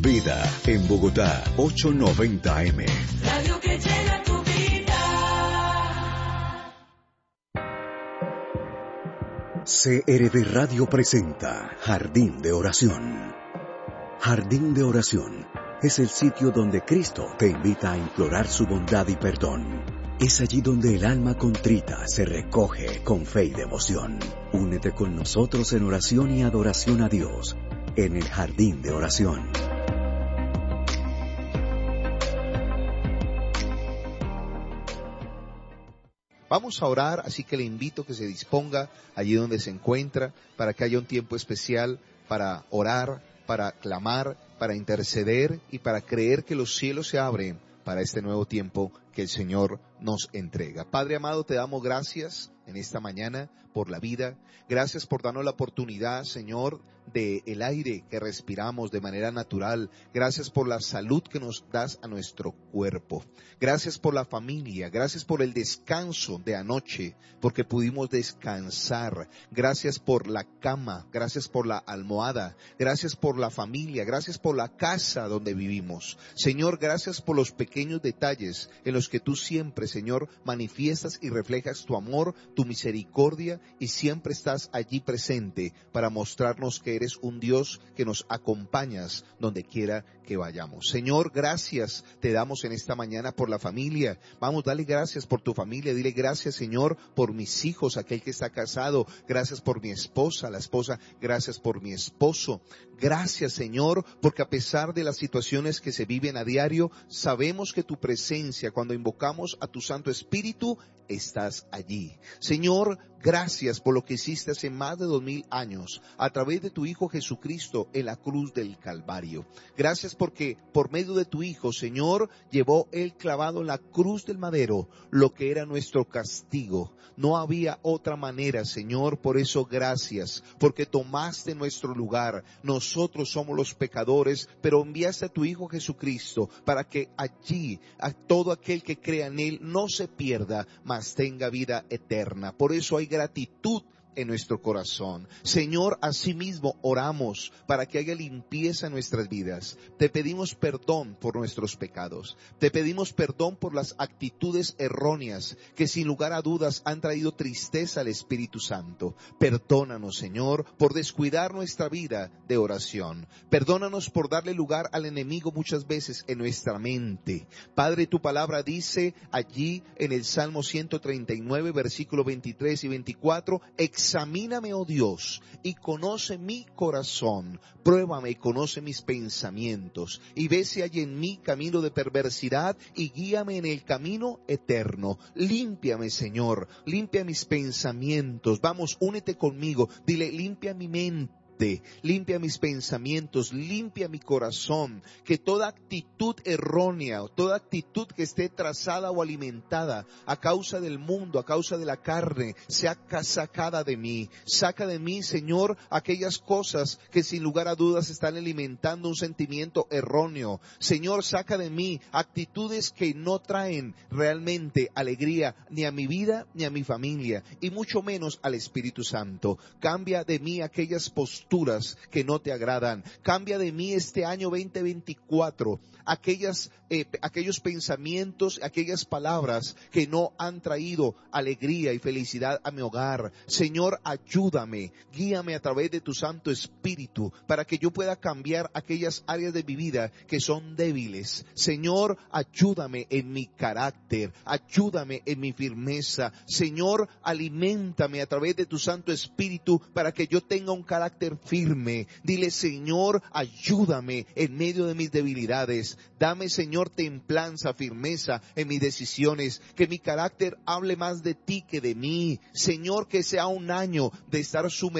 Vida en Bogotá, 890M. Radio que llena tu vida. CRD Radio presenta Jardín de Oración. Jardín de Oración es el sitio donde Cristo te invita a implorar su bondad y perdón. Es allí donde el alma contrita se recoge con fe y devoción. Únete con nosotros en oración y adoración a Dios en el Jardín de Oración. Vamos a orar, así que le invito a que se disponga allí donde se encuentra para que haya un tiempo especial para orar, para clamar, para interceder y para creer que los cielos se abren para este nuevo tiempo que el Señor nos entrega. Padre amado, te damos gracias en esta mañana por la vida. Gracias por darnos la oportunidad, Señor, de el aire que respiramos de manera natural. Gracias por la salud que nos das a nuestro cuerpo. Gracias por la familia. Gracias por el descanso de anoche, porque pudimos descansar. Gracias por la cama. Gracias por la almohada. Gracias por la familia. Gracias por la casa donde vivimos. Señor, gracias por los pequeños detalles en los que tú siempre, Señor, manifiestas y reflejas tu amor, tu misericordia, y siempre estás allí presente para mostrarnos que eres un Dios que nos acompañas donde quiera que vayamos. Señor, gracias te damos en esta mañana por la familia. Vamos, dale gracias por tu familia. Dile gracias, Señor, por mis hijos, aquel que está casado. Gracias por mi esposa, la esposa. Gracias por mi esposo. Gracias, Señor, porque a pesar de las situaciones que se viven a diario, sabemos que tu presencia, cuando invocamos a tu Santo Espíritu, estás allí. Señor, gracias por lo que hiciste hace más de 2000 años a través de tu Hijo Jesucristo en la cruz del Calvario. Gracias porque por medio de tu Hijo, Señor, llevó Él clavado en la cruz del madero lo que era nuestro castigo. No había otra manera, Señor, por eso gracias, porque tomaste nuestro lugar. Nosotros somos los pecadores, pero enviaste a tu Hijo Jesucristo para que allí a todo aquel que crea en Él no se pierda, mas tenga vida eterna. Por eso hay gratitud en nuestro corazón. Señor, asimismo oramos para que haya limpieza en nuestras vidas. Te pedimos perdón por nuestros pecados. Te pedimos perdón por las actitudes erróneas que sin lugar a dudas han traído tristeza al Espíritu Santo. Perdónanos, Señor, por descuidar nuestra vida de oración. Perdónanos por darle lugar al enemigo muchas veces en nuestra mente. Padre, tu palabra dice allí en el Salmo 139, versículo 23 y 24, examíname, oh Dios, y conoce mi corazón, pruébame y conoce mis pensamientos, y ve si hay en mí camino de perversidad, y guíame en el camino eterno. Límpiame, Señor, limpia mis pensamientos. Vamos, únete conmigo, dile, limpia mi mente. Limpia mis pensamientos, limpia mi corazón, que toda actitud errónea, toda actitud que esté trazada o alimentada a causa del mundo, a causa de la carne, sea sacada de mí. Saca de mí, Señor, aquellas cosas que sin lugar a dudas están alimentando un sentimiento erróneo. Señor, saca de mí actitudes que no traen realmente alegría ni a mi vida ni a mi familia, y mucho menos al Espíritu Santo. Cambia de mí aquellas posturas que no te agradan. Cambia de mí este año 2024 aquellos pensamientos, aquellas palabras que no han traído alegría y felicidad a mi hogar. Señor, ayúdame, guíame a través de tu Santo Espíritu para que yo pueda cambiar aquellas áreas de mi vida que son débiles. Señor, ayúdame en mi carácter, ayúdame en mi firmeza. Señor, aliméntame a través de tu Santo Espíritu para que yo tenga un carácter firme. Dile, Señor, ayúdame en medio de mis debilidades. Dame, Señor, templanza, firmeza en mis decisiones, que mi carácter hable más de ti que de mí. Señor, que sea un año de estar sumergido